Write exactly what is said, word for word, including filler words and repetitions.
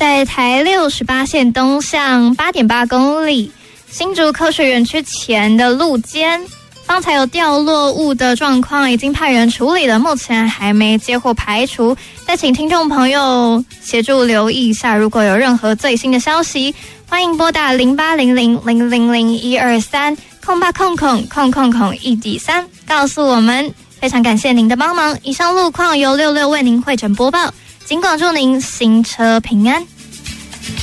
在台六十八线东向八点八公里，新竹科学园区前的路肩，方才有掉落物的状况，已经派人处理了，目前还没接获排除。再请听众朋友协助留意一下，如果有任何最新的消息，欢迎拨打零八零零零零零一二三空八空空空空空一底三告诉我们。非常感谢您的帮忙。以上路况由六六为您汇整播报，尽管祝您行车平安。